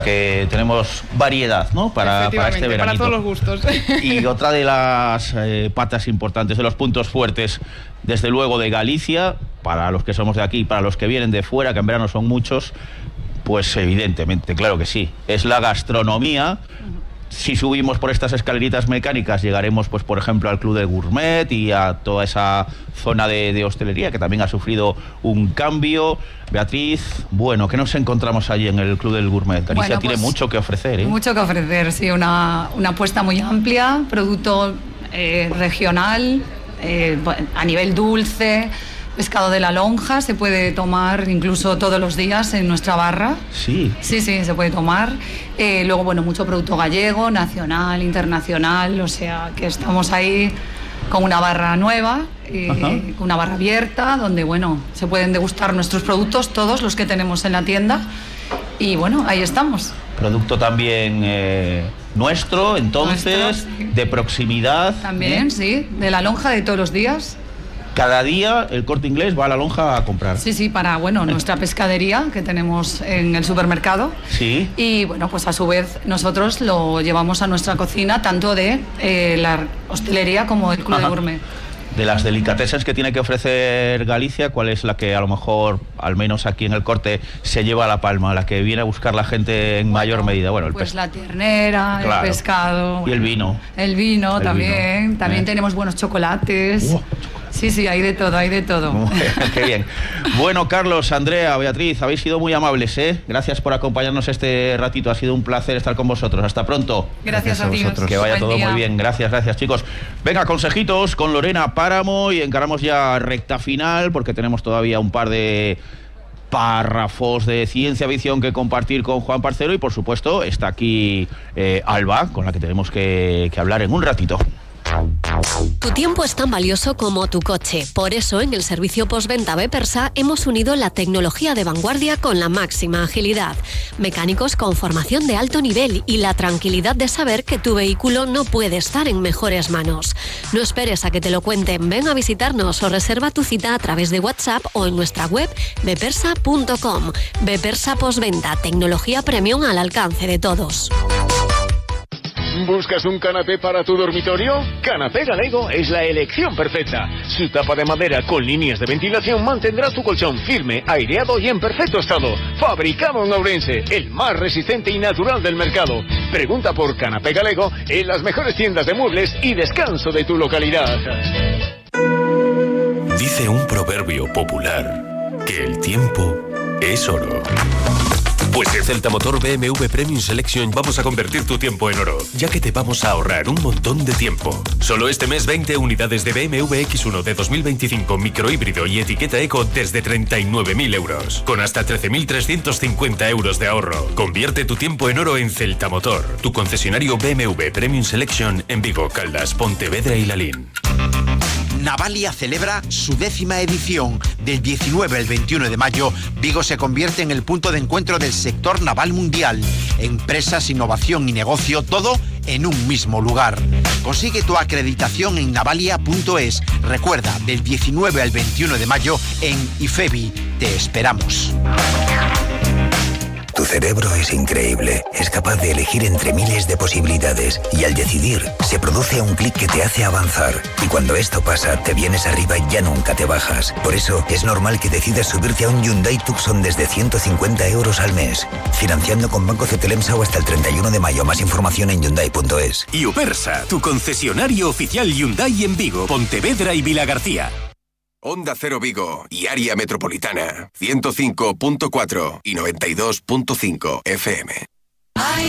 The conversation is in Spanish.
Que tenemos variedad, ¿no? Para este veranito. Para todos los gustos. Y otra de las patas importantes, de los puntos fuertes, desde luego de Galicia, para los que somos de aquí, para los que vienen de fuera, que en verano son muchos, pues evidentemente, claro que sí, es la gastronomía. Si subimos por estas escaleritas mecánicas, llegaremos, pues por ejemplo, al Club del Gourmet y a toda esa zona de hostelería que también ha sufrido un cambio. Beatriz, bueno, ¿qué nos encontramos allí en el Club del Gourmet? Galicia tiene mucho que ofrecer, ¿eh? Mucho que ofrecer, sí, una apuesta muy amplia, producto regional, a nivel dulce. Pescado de la lonja, se puede tomar incluso todos los días en nuestra barra. Sí. Sí, se puede tomar. Luego, bueno, mucho producto gallego, nacional, internacional, o sea, que estamos ahí con una barra nueva, con una barra abierta, donde, bueno, se pueden degustar nuestros productos, todos los que tenemos en la tienda. Y, bueno, ahí estamos. Producto también nuestro, entonces, sí. De proximidad. También, sí, de la lonja de todos los días. Cada día el Corte Inglés va a la lonja a comprar. Sí, para, bueno, nuestra pescadería que tenemos en el supermercado. Sí. Y, bueno, pues a su vez nosotros lo llevamos a nuestra cocina, tanto de la hostelería como del Club de Gourmet. De las delicatesas que tiene que ofrecer Galicia, ¿cuál es la que a lo mejor, al menos aquí en el Corte, se lleva a la palma, la que viene a buscar la gente en mayor medida? Bueno, pues la ternera, claro, el pescado. Y el vino. El vino también. También tenemos buenos chocolates. Sí, hay de todo, hay de todo. Qué bien. Bueno, Carlos, Andrea, Beatriz, habéis sido muy amables, ¿eh? Gracias por acompañarnos este ratito, ha sido un placer estar con vosotros. Hasta pronto. Gracias a vosotros. Que vaya todo muy bien. Gracias, chicos. Venga, consejitos con Lorena Páramo y encaramos ya recta final porque tenemos todavía un par de párrafos de ciencia ficción que compartir con Juan Parcero y, por supuesto, está aquí Alba, con la que tenemos que hablar en un ratito. Tu tiempo es tan valioso como tu coche. Por eso, en el servicio postventa Bepersa hemos unido la tecnología de vanguardia con la máxima agilidad. Mecánicos con formación de alto nivel y la tranquilidad de saber que tu vehículo no puede estar en mejores manos. No esperes a que te lo cuenten. Ven a visitarnos o reserva tu cita a través de WhatsApp o en nuestra web bepersa.com. Bepersa Postventa, tecnología premium al alcance de todos. ¿Buscas un canapé para tu dormitorio? Canapé Galego es la elección perfecta. Su tapa de madera con líneas de ventilación mantendrá tu colchón firme, aireado y en perfecto estado. Fabricado en Ourense, el más resistente y natural del mercado. Pregunta por Canapé Galego en las mejores tiendas de muebles y descanso de tu localidad. Dice un proverbio popular que el tiempo es oro. Pues en Celta Motor BMW Premium Selection vamos a convertir tu tiempo en oro, ya que te vamos a ahorrar un montón de tiempo. Solo este mes 20 unidades de BMW X1 de 2025 microhíbrido y etiqueta eco desde 39.000 euros, con hasta 13.350 euros de ahorro. Convierte tu tiempo en oro en Celta Motor, tu concesionario BMW Premium Selection en Vigo, Caldas, Pontevedra y Lalín. Navalia celebra su 10ª edición. Del 19 al 21 de mayo, Vigo se convierte en el punto de encuentro del sector naval mundial. Empresas, innovación y negocio, todo en un mismo lugar. Consigue tu acreditación en navalia.es. Recuerda, del 19 al 21 de mayo en IFEBI. Te esperamos. Tu cerebro es increíble, es capaz de elegir entre miles de posibilidades y al decidir se produce un clic que te hace avanzar y cuando esto pasa te vienes arriba y ya nunca te bajas. Por eso es normal que decidas subirte a un Hyundai Tucson desde 150 euros al mes, financiando con Banco Cetelemsa o hasta el 31 de mayo. Más información en Hyundai.es. Y Upersa, tu concesionario oficial Hyundai en Vigo, Pontevedra y Vilagarcía. Onda Cero Vigo y área metropolitana 105.4 y 92.5 FM.